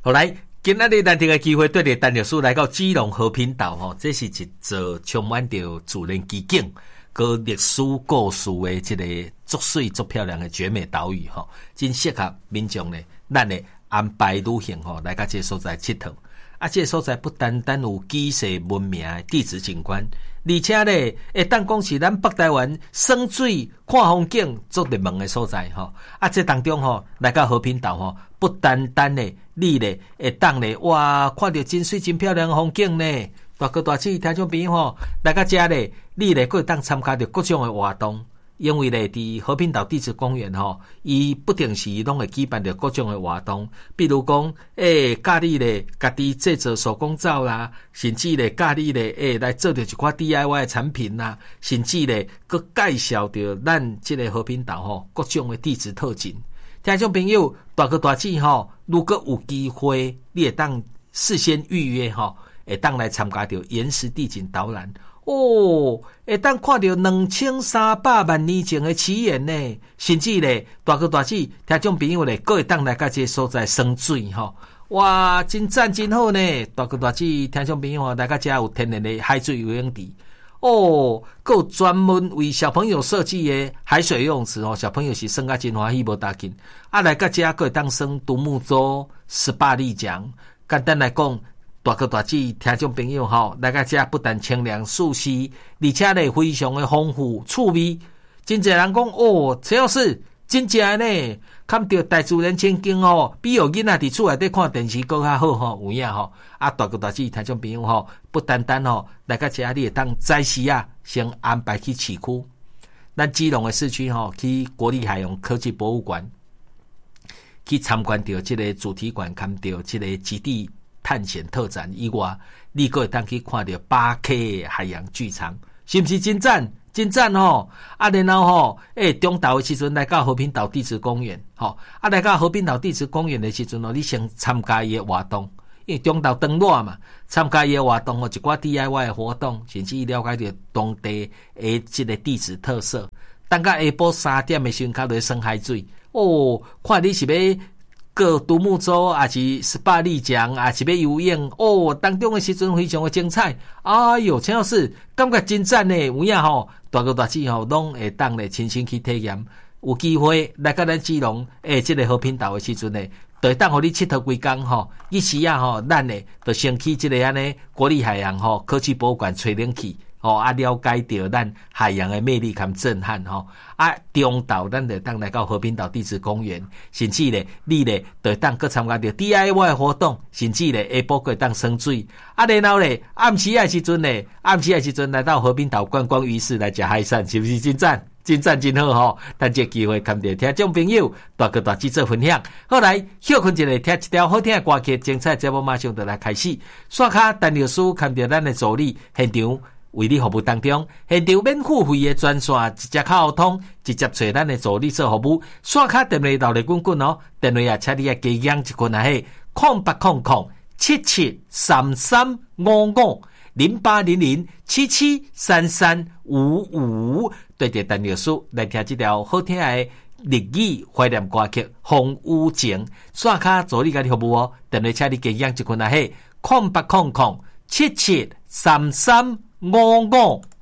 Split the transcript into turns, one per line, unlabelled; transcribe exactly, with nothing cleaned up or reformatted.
后来今仔日咱这个机会对着陈律师来到基隆和平岛吼，这是一座充满着自然奇景、个历史故事的一个足水足漂亮的绝美岛屿吼，真适合民众呢，咱的安排旅行吼来到这个所在佚佗。啊，这个所在不单单有举世闻名的地质景观，而且呢，会当讲是咱北台湾耍水、看风景足热门的所在吼。啊，这当中吼，来到和平岛吼，不单单呢，你呢会当呢，哇，看到真水真漂亮的风景呢，大哥大姐听众朋友吼，来到这呢，你呢可以当参加着各种的活动。因为咧，伫和平岛地质公园吼，伊不定时拢会举办着各种的活动，比如讲，诶、欸，教你咧家己制作手工皂啦，甚至咧教你咧，诶、欸，来做着一寡 D I Y 的产品啦，甚至咧，佮介绍着咱即个和平岛吼各种的地质特景。听众朋友，大哥大姐吼，如果有机会，你会当事先预约吼，会当来参加着岩石地景导览。哦，会当看到两千三百万年前的起源呢，甚至咧大哥大姐听众朋友咧，各会当来到这个所在耍水吼，哇，真赞真好呢！大哥大姐听众朋友来到这有天然的海水游泳池，哦，还有专门为小朋友设计的海水游泳池哦，小朋友是耍啊真欢喜无打紧，啊来到这还会当耍独木舟、十八立桨，简单来讲。大哥大姐听众朋友吼，来到这不但清凉舒适，而且咧非常的丰富趣味。真侪人讲哦，陈老师真正呢，看到大自然情景吼，比有囡仔伫厝内底看电视更较好吼，有影吼。啊，大哥大姐听众朋友吼，不单单吼来到这你会当早时啊，先安排去市区，咱基隆的市区吼，去国立海洋科技博物馆，去参观到这个主题馆，看到这个基地。探险特展以外，你可会当去看到八 K 的海洋剧场，是不是真赞？真赞吼！啊，然后吼，诶、欸，中岛的时阵来到和平岛地质公园，吼，啊，来到和平岛地质公园的时阵哦，你先参加伊的活动，因为中岛登陆嘛，参加伊的活动哦，一寡 D I Y 的活动，甚至了解到当地的这个地质特色。等到下晡三点的时候，开始耍海水，哦，看你是要。个独木舟，还是十八立桨，还是要游泳哦。当中的时阵非常的精彩。哎哟，陈老师感觉真赞呢，有影吼，大哥大姐吼，拢会当咧亲身去体验。有机会来到咱基隆，诶、欸，这个和平岛的时阵呢，就会当互你佚佗规工吼。伊时啊吼，咱呢就先去这个安尼国立海洋吼科技博物馆吹冷气。哦，啊，了解到咱海洋的魅力和震撼吼，啊，中岛咱就当来到和平岛地质公园，甚至咧，你咧就当去参加到 D I Y 活动，甚至咧下晡个当耍水，啊，然后咧暗时的时阵咧，暗时的时阵来到和平岛观光渔市来吃海产，是不是真赞？真赞真好吼！等这机会看到听众朋友大哥大姐做分享，好来休困一下，听一条好听的歌曲，精彩节目马上就来开始。刷卡陈律师看到咱的助理现场。为你服务当中，现场免付费的专线，直接靠通，直接找咱的助理做服务。刷卡电话闹来滚滚哦，电话啊，请你啊加养一群啊嘿，空八空空七七三三五五零八零零七七三三五五，对着陈律师来听这条好听的日语怀念歌曲《风雨情》。刷卡助理甲你服务哦，电话请你加养一群啊嘿，空八空空七七三三。五五